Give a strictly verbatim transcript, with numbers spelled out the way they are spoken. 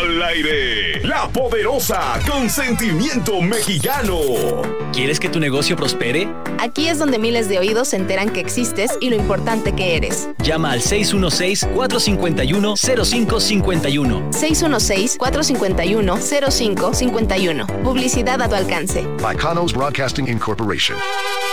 al aire. La Poderosa con sentimiento mexicano. ¿Quieres que tu negocio prospere? Aquí es donde miles de oídos se enteran que existes y lo importante que eres. Llama al seis uno seis, cuatro cinco uno, cero cinco cinco uno. seis uno seis, cuatro cinco uno, cero cinco cinco uno. Publicidad a tu alcance. By Kanos Broadcasting Incorporation.